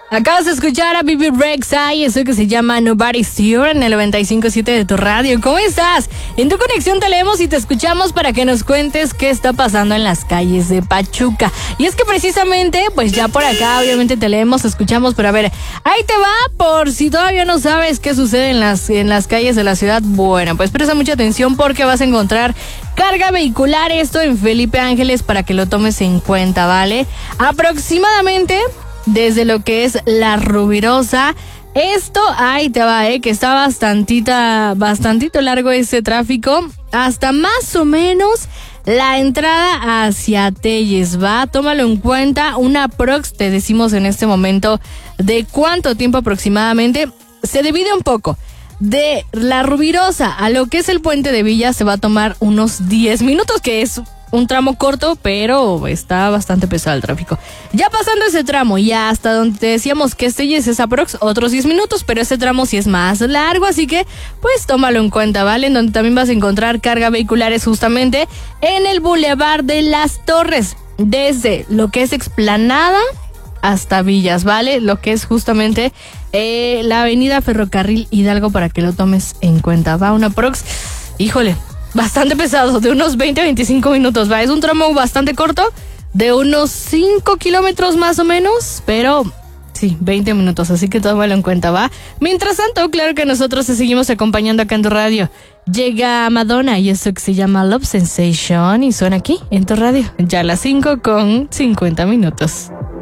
Acabas de escuchar a Bibi Rexha y eso que se llama Nobody's Here en el 95.7 de tu radio. ¿Cómo estás? En tu conexión te leemos y te escuchamos para que nos cuentes qué está pasando en las calles de Pachuca. Y es que precisamente, pues ya por acá obviamente te leemos, escuchamos, pero a ver, ahí te va por si todavía no sabes qué sucede en las calles de la ciudad. Bueno, pues presta mucha atención porque vas a encontrar carga vehicular, esto en Felipe Ángeles, para que lo tomes en cuenta, ¿vale? Aproximadamente desde lo que es la Rubirosa. Esto, ahí te va, que está bastantito largo ese tráfico, hasta más o menos la entrada hacia Telles, ¿va? Tómalo en cuenta, una aprox, te decimos en este momento de cuánto tiempo aproximadamente. Se divide un poco. De la Rubirosa a lo que es el Puente de Villa se va a tomar unos 10 minutos, que es un tramo corto, pero está bastante pesado el tráfico. Ya pasando ese tramo, ya hasta donde te decíamos que es aprox, otros 10 minutos, pero ese tramo sí es más largo, así que pues tómalo en cuenta, ¿vale? En donde también vas a encontrar carga vehicular es justamente en el Boulevard de las Torres, desde lo que es Explanada hasta Villas, ¿vale? Lo que es justamente la avenida Ferrocarril Hidalgo, para que lo tomes en cuenta. Va una prox, híjole, bastante pesado, de unos 20 a 25 minutos, va. Es un tramo bastante corto, de unos 5 kilómetros más o menos, pero sí, 20 minutos, así que tómalo en cuenta, va. Mientras tanto, claro que nosotros te seguimos acompañando acá en tu radio. Llega Madonna y eso que se llama Love Sensation y suena aquí en tu radio, ya a las 5:50.